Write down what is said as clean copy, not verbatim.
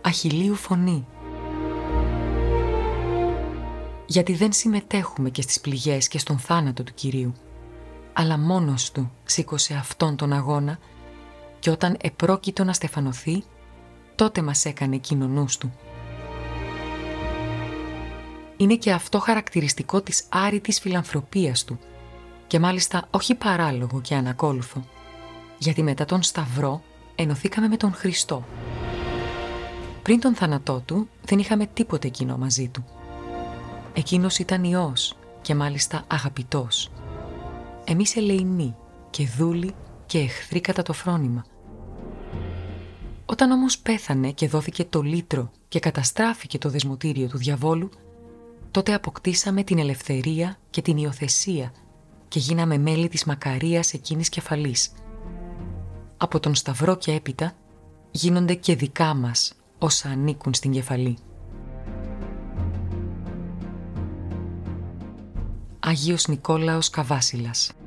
αχιλλείου φωνή. Γιατί δεν συμμετέχουμε και στις πληγές και στον θάνατο του Κυρίου, αλλά μόνος του σήκωσε αυτόν τον αγώνα και όταν επρόκειτο να στεφανωθεί, τότε μας έκανε κοινωνούς του. Είναι και αυτό χαρακτηριστικό της άρρητης φιλανθρωπίας του και μάλιστα όχι παράλογο και ανακόλουθο, γιατί μετά τον Σταυρό ενωθήκαμε με τον Χριστό. Πριν τον θάνατό του δεν είχαμε τίποτε κοινό μαζί του. Εκείνος ήταν Υιός και μάλιστα αγαπητός. Εμείς ελεηνοί και δούλοι και εχθροί κατά το φρόνημα. Όταν όμως πέθανε και δόθηκε το λύτρο και καταστράφηκε το δεσμοτήριο του διαβόλου, τότε αποκτήσαμε την ελευθερία και την υιοθεσία και γίναμε μέλη της μακαρίας εκείνης κεφαλής. Από τον Σταυρό και έπειτα γίνονται και δικά μας όσα ανήκουν στην κεφαλή. Άγιος Νικόλαος Καβάσιλας.